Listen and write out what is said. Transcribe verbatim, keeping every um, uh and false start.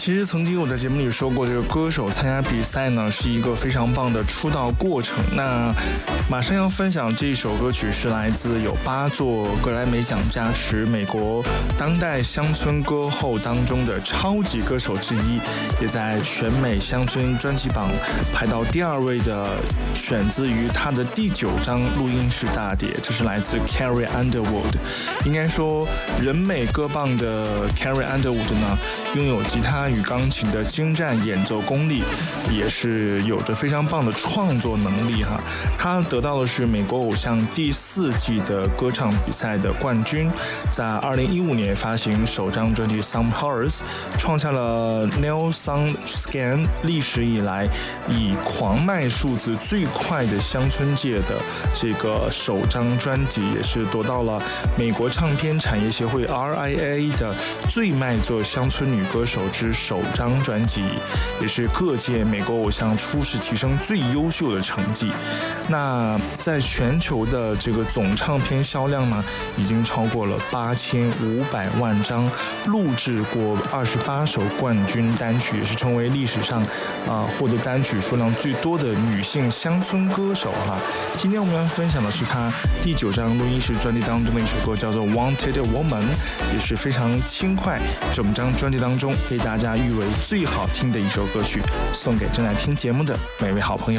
其实曾经我在节目里说过，这个歌手参加比赛呢是一个非常棒的出道过程。那马上要分享这一首歌曲是来自有八座格莱美奖加持美国当代乡村歌后当中的超级歌手之一，也在全美乡村专辑榜排到第二位的，选自于他的第九张录音室大碟，这是来自 Carrie Underwood。 应该说人美歌棒的 Carrie Underwood 呢，拥有吉他与钢琴的精湛演奏功力，也是有着非常棒的创作能力哈。他得到的是美国偶像第四季的歌唱比赛的冠军，在二零一五年发行首张专辑 Some Hearts， 创下了 Neil Sound Scan 历史以来以狂卖数字最快的乡村界的这个首张专辑，也是夺到了美国唱片产业协会 R I A 的最卖座乡村女歌手之首张专辑，也是各界美国偶像初试提升最优秀的成绩。那在全球的这个总唱片销量呢，已经超过了八千五百万张，录制过二十八首冠军单曲，也是成为历史上啊、呃、获得单曲数量最多的女性乡村歌手哈。今天我们要分享的是她第九张录音室专辑当中的一首歌，叫做 Wanted Woman， 也是非常轻快，整张专辑当中被大家誉为最好听的一首歌曲，送给正在听节目的每位好朋友。